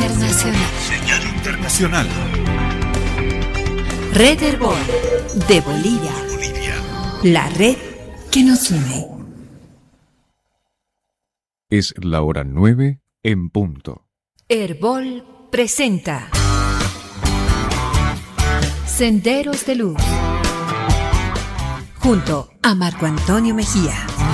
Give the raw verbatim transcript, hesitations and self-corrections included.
internacional. Señal internacional. Red Herbol de Bolivia. Bolivia. La red que nos une. Es la hora nueve en punto. Herbol presenta Senderos de Luz junto a Marco Antonio Mejía.